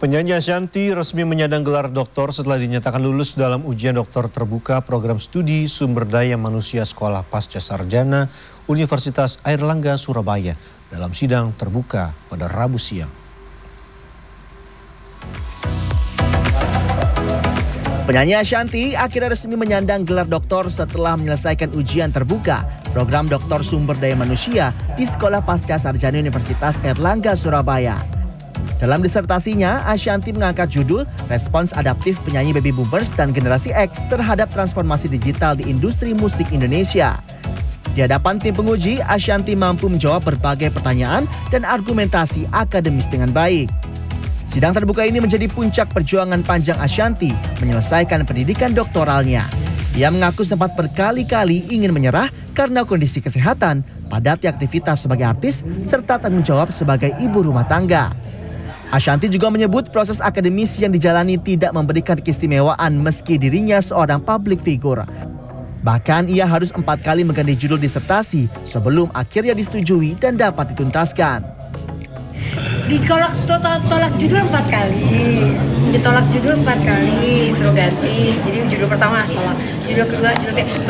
Penyanyi Ashanty resmi menyandang gelar doktor setelah dinyatakan lulus dalam ujian doktor terbuka program studi sumber daya manusia Sekolah Pasca Sarjana Universitas Airlangga Surabaya dalam sidang terbuka pada Rabu siang. Penyanyi Ashanty akhirnya resmi menyandang gelar doktor setelah menyelesaikan ujian terbuka program doktor sumber daya manusia di Sekolah Pasca Sarjana Universitas Airlangga Surabaya. Dalam disertasinya, Ashanty mengangkat judul Respons Adaptif Penyanyi Baby Boomers dan Generasi X terhadap transformasi digital di industri musik Indonesia. Di hadapan tim penguji, Ashanty mampu menjawab berbagai pertanyaan dan argumentasi akademis dengan baik. Sidang terbuka ini menjadi puncak perjuangan panjang Ashanty menyelesaikan pendidikan doktoralnya. Ia mengaku sempat berkali-kali ingin menyerah karena kondisi kesehatan, padatnya aktivitas sebagai artis, serta tanggung jawab sebagai ibu rumah tangga. Ashanty juga menyebut proses akademis yang dijalani tidak memberikan keistimewaan meski dirinya seorang public figure. Bahkan ia harus 4 kali mengganti judul disertasi sebelum akhirnya disetujui dan dapat dituntaskan. Ditolak judul 4 kali, ditolak judul 4 kali, suruh ganti. Jadi judul pertama tolak, judul kedua judul ketiga.